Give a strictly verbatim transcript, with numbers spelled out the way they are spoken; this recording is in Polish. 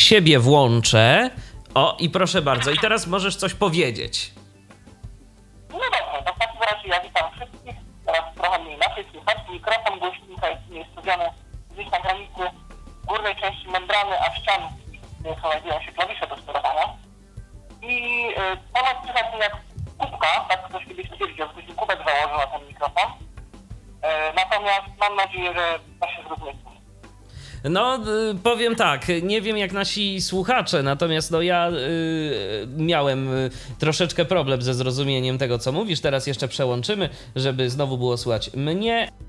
siebie włączę. O, i proszę bardzo. I teraz możesz coś powiedzieć. No dobrze, to w takim razie ja witam wszystkich. Teraz trochę mnie inaczej słychać. Mikrofon głośnika jest ustawiony gdzieś na granicy górnej części membrany, a ścian, gdzie znajdują się klawisze do sterowania. I y, ponad słychać mnie jak kubka, tak ktoś kiedyś stwierdził, ktoś mi kubek założył na ten mikrofon. Y, natomiast mam nadzieję, że da się zrozumieć. No, y, powiem tak, nie wiem jak nasi słuchacze, natomiast no ja y, miałem y, troszeczkę problem ze zrozumieniem tego, co mówisz. Teraz jeszcze przełączymy, żeby znowu było słychać mnie.